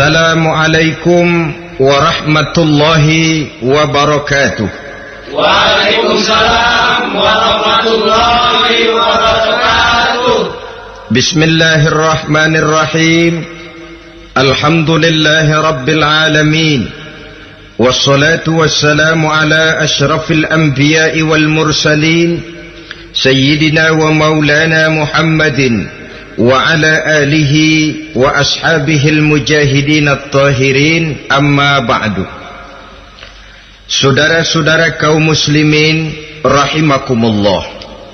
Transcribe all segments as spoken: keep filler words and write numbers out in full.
Assalamualaikum warahmatullahi wabarakatuh. Waalaikumsalam warahmatullahi wabarakatuh. Bismillahirrahmanirrahim. Alhamdulillahi rabbil alamin. Wassalatu wassalamu ala ashrafil anbiya'i wal mursalin, Sayyidina wa maulana Muhammadin wa ala alihi wa ashabihil mujahidin at-tahirin, amma ba'du. Saudara-saudara kaum muslimin rahimakumullah,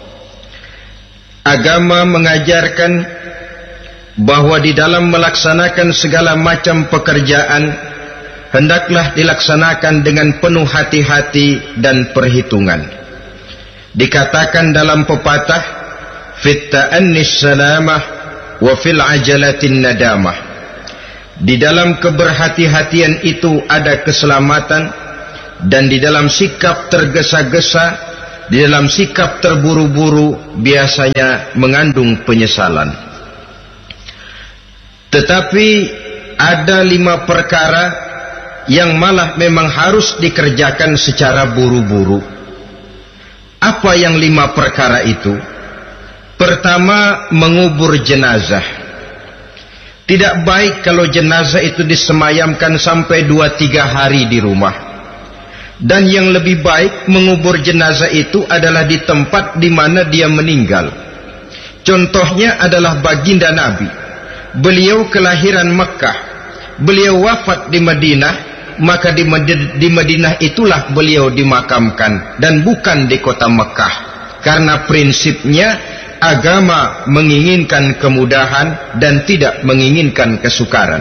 agama mengajarkan bahwa di dalam melaksanakan segala macam pekerjaan hendaklah dilaksanakan dengan penuh hati-hati dan perhitungan. Dikatakan dalam pepatah, fit ta'annis salamah wa fil ajalatin nadamah. Di dalam keberhati-hatian itu ada keselamatan, dan di dalam sikap tergesa-gesa, di dalam sikap terburu-buru biasanya mengandung penyesalan. Tetapi ada lima perkara yang malah memang harus dikerjakan secara buru-buru. Apa yang lima perkara itu? Pertama, mengubur jenazah. Tidak baik kalau jenazah itu disemayamkan sampai dua tiga hari di rumah. Dan yang lebih baik mengubur jenazah itu adalah di tempat di mana dia meninggal. Contohnya adalah baginda Nabi. Beliau kelahiran Mekah, beliau wafat di Madinah, maka di Madinah itulah beliau dimakamkan dan bukan di kota Mekah. Karena prinsipnya agama menginginkan kemudahan dan tidak menginginkan kesukaran.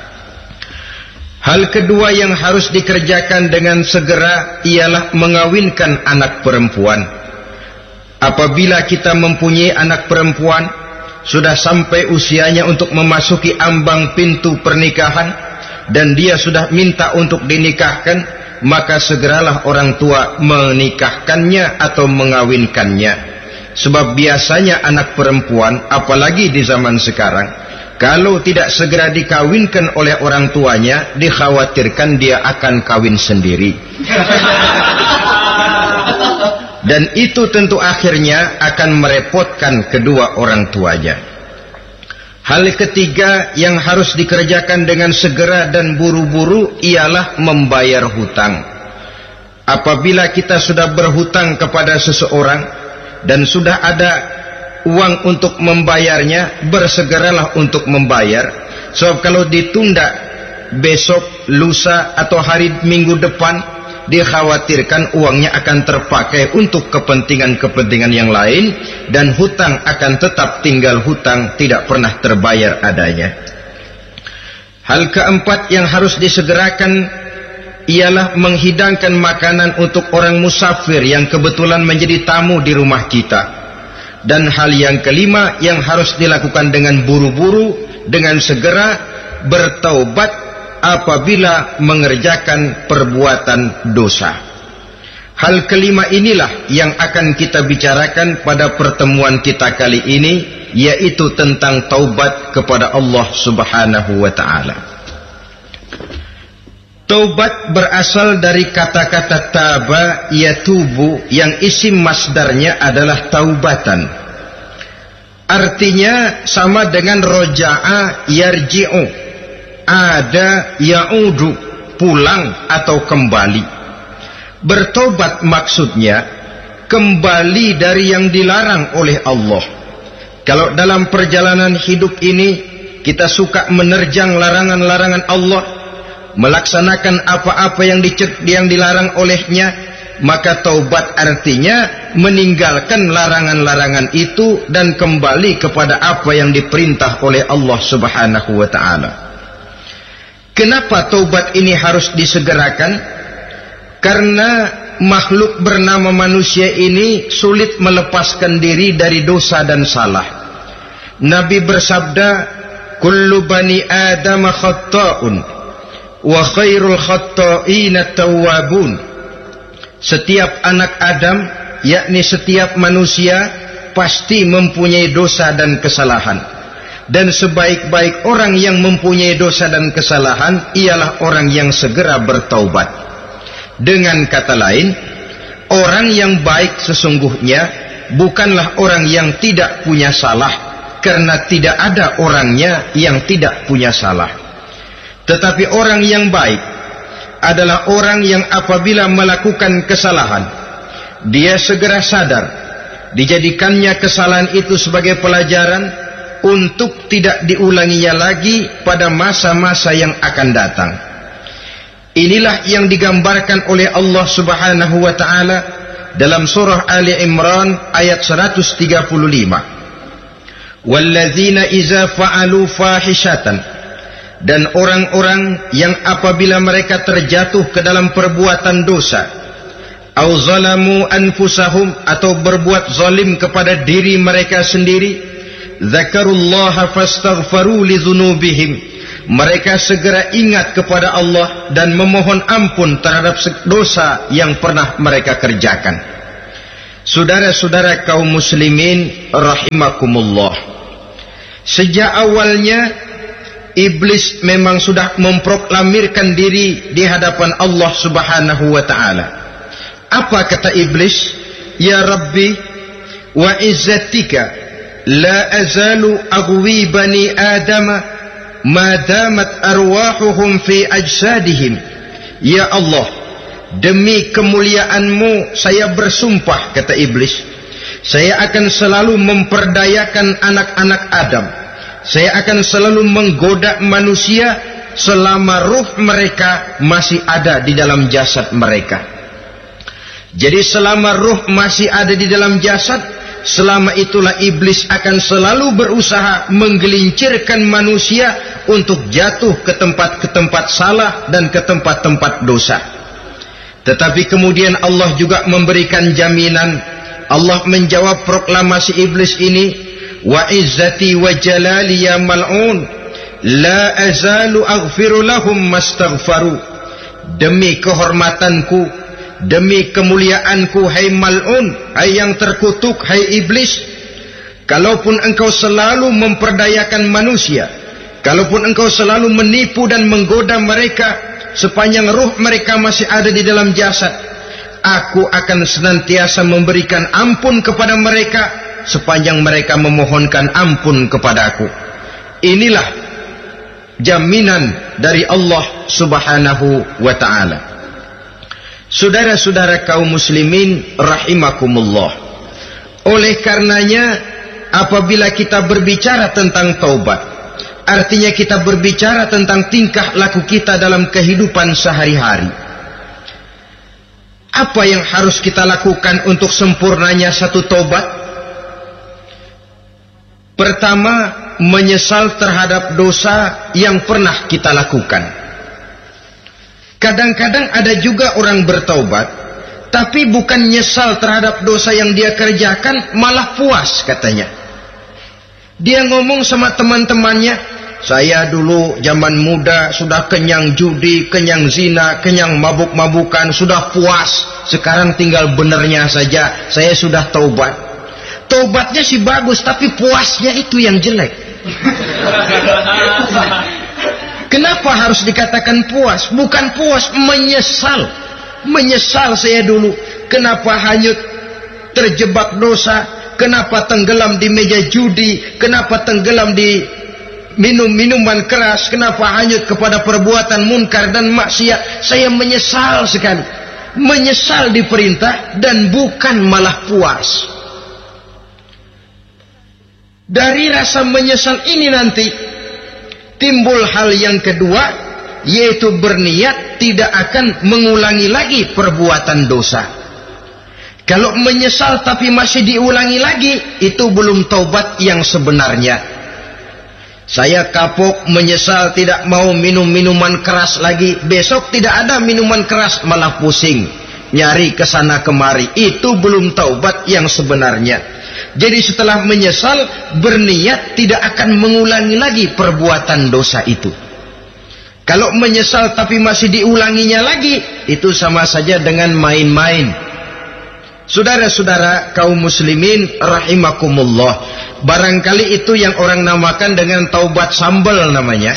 Hal kedua yang harus dikerjakan dengan segera ialah mengawinkan anak perempuan. Apabila kita mempunyai anak perempuan, sudah sampai usianya untuk memasuki ambang pintu pernikahan, dan dia sudah minta untuk dinikahkan, maka segeralah orang tua menikahkannya atau mengawinkannya. Sebab biasanya anak perempuan, apalagi di zaman sekarang, kalau tidak segera dikawinkan oleh orang tuanya, dikhawatirkan dia akan kawin sendiri. Dan itu tentu akhirnya akan merepotkan kedua orang tuanya. Hal ketiga yang harus dikerjakan dengan segera dan buru-buru ialah membayar hutang. Apabila kita sudah berhutang kepada seseorang dan sudah ada uang untuk membayarnya, bersegeralah untuk membayar. Sebab kalau ditunda besok, lusa atau hari minggu depan, dikhawatirkan uangnya akan terpakai untuk kepentingan-kepentingan yang lain, dan hutang akan tetap tinggal hutang, tidak pernah terbayar adanya. Hal keempat yang harus disegerakan ialah menghidangkan makanan untuk orang musafir yang kebetulan menjadi tamu di rumah kita. Dan hal yang kelima yang harus dilakukan dengan buru-buru, dengan segera, bertaubat apabila mengerjakan perbuatan dosa. Hal kelima inilah yang akan kita bicarakan pada pertemuan kita kali ini, yaitu tentang taubat kepada Allah Subhanahu wa ta'ala. Taubat berasal dari kata-kata taba yatubu, yang isim masdarnya adalah taubatan. Artinya sama dengan roja'a yarji'u, ada ya'udu, pulang atau kembali. Bertobat maksudnya kembali dari yang dilarang oleh Allah. Kalau dalam perjalanan hidup ini kita suka menerjang larangan-larangan Allah, melaksanakan apa-apa yang, yang dilarang olehnya, maka taubat artinya meninggalkan larangan-larangan itu dan kembali kepada apa yang diperintah oleh Allah Subhanahu wa ta'ala. Kenapa taubat ini harus disegerakan? Karena makhluk bernama manusia ini sulit melepaskan diri dari dosa dan salah. Nabi bersabda, kullu bani Adam khatta'un wa khairul khatta'ina tawwabun. Setiap anak Adam, yakni setiap manusia, pasti mempunyai dosa dan kesalahan. Dan sebaik-baik orang yang mempunyai dosa dan kesalahan ialah orang yang segera bertaubat. Dengan kata lain, orang yang baik sesungguhnya bukanlah orang yang tidak punya salah, karena tidak ada orangnya yang tidak punya salah. Tetapi orang yang baik adalah orang yang apabila melakukan kesalahan, dia segera sadar, dijadikannya kesalahan itu sebagai pelajaran untuk tidak diulanginya lagi pada masa-masa yang akan datang. Inilah yang digambarkan oleh Allah Subhanahu wa taala dalam surah Ali Imran ayat seratus tiga puluh lima. Walladzina iza fa'alu fahishatan, dan orang-orang yang apabila mereka terjatuh ke dalam perbuatan dosa, au zalamu anfusahum, atau berbuat zalim kepada diri mereka sendiri, dzakarullaha fastaghfaru lidzunubihim, mereka segera ingat kepada Allah dan memohon ampun terhadap dosa yang pernah mereka kerjakan. Saudara-saudara kaum muslimin rahimakumullah, sejak awalnya iblis memang sudah memproklamirkan diri di hadapan Allah Subhanahu wa taala. Apa kata iblis? Ya Rabbi wa izzatika la azalu aghwi bani adama ma damat arwahuhum fi ajsadihim. Ya Allah, demi kemuliaanmu saya bersumpah, kata iblis, saya akan selalu memperdayakan anak-anak Adam, saya akan selalu menggoda manusia selama ruh mereka masih ada di dalam jasad mereka. Jadi selama ruh masih ada di dalam jasad, selama itulah iblis akan selalu berusaha menggelincirkan manusia untuk jatuh ke tempat-ke tempat salah dan ke tempat-tempat dosa. Tetapi kemudian Allah juga memberikan jaminan. Allah menjawab proklamasi iblis ini, wa izzati wa jalali ya mal'un la azalu aghfiru lahum mastaghfaru. Demi kehormatanku, demi kemuliaanku, hai mal'un, hai yang terkutuk, hai iblis, kalaupun engkau selalu memperdayakan manusia, kalaupun engkau selalu menipu dan menggoda mereka sepanjang ruh mereka masih ada di dalam jasad, aku akan senantiasa memberikan ampun kepada mereka sepanjang mereka memohonkan ampun kepadaku. Inilah jaminan dari Allah Subhanahu wa ta'ala. Saudara-saudara kaum muslimin rahimakumullah, oleh karenanya apabila kita berbicara tentang taubat, artinya kita berbicara tentang tingkah laku kita dalam kehidupan sehari-hari. Apa yang harus kita lakukan untuk sempurnanya satu taubat? Pertama, menyesal terhadap dosa yang pernah kita lakukan. Kadang-kadang ada juga orang bertaubat, tapi bukan nyesal terhadap dosa yang dia kerjakan, malah puas katanya. Dia ngomong sama teman-temannya, saya dulu zaman muda sudah kenyang judi, kenyang zina, kenyang mabuk-mabukan, sudah puas. Sekarang tinggal benernya saja, saya sudah taubat. Taubatnya sih bagus, tapi puasnya itu yang jelek. Kenapa harus dikatakan puas? Bukan puas, menyesal. Menyesal saya dulu. Kenapa hanyut terjebak dosa? Kenapa tenggelam di meja judi? Kenapa tenggelam di minum minuman keras? Kenapa hanyut kepada perbuatan munkar dan maksiat? Saya menyesal sekali. Menyesal diperintah dan bukan malah puas. Dari rasa menyesal ini nanti timbul hal yang kedua, yaitu berniat tidak akan mengulangi lagi perbuatan dosa. Kalau menyesal tapi masih diulangi lagi, itu belum taubat yang sebenarnya. Saya kapok, menyesal, tidak mau minum minuman keras lagi. Besok tidak ada minuman keras, malah pusing, nyari kesana kemari. Itu belum taubat yang sebenarnya. Jadi setelah menyesal, berniat tidak akan mengulangi lagi perbuatan dosa itu. Kalau menyesal tapi masih diulanginya lagi, itu sama saja dengan main-main. Saudara-saudara kaum muslimin rahimakumullah, barangkali itu yang orang namakan dengan taubat sambal namanya.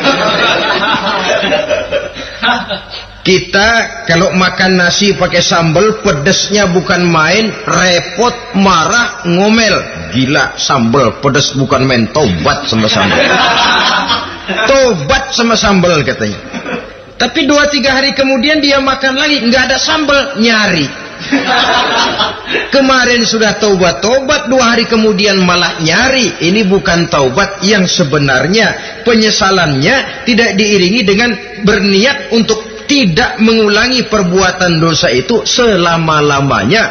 Kita kalau makan nasi pakai sambal, pedesnya bukan main, repot, marah, ngomel. Gila, sambal pedes bukan main, taubat sama sambal. Taubat sama sambal katanya. Tapi dua tiga hari kemudian dia makan lagi, nggak ada sambal, nyari. Kemarin sudah taubat-taubat, dua hari kemudian malah nyari. Ini bukan taubat yang sebenarnya. Penyesalannya tidak diiringi dengan berniat untuk tidak mengulangi perbuatan dosa itu selama-lamanya.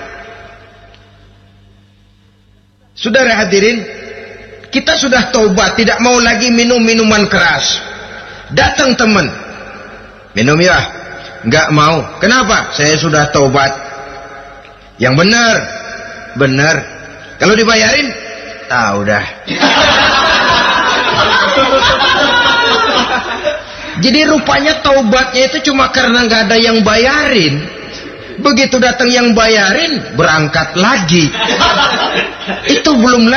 Saudara hadirin, kita sudah taubat, tidak mau lagi minum minuman keras. Datang teman, minum ya, nggak mau. Kenapa? Saya sudah taubat. Yang benar, benar. Kalau dibayarin, tahu dah. Jadi rupanya taubatnya itu cuma karena nggak ada yang bayarin. Begitu datang yang bayarin, berangkat lagi. Itu belum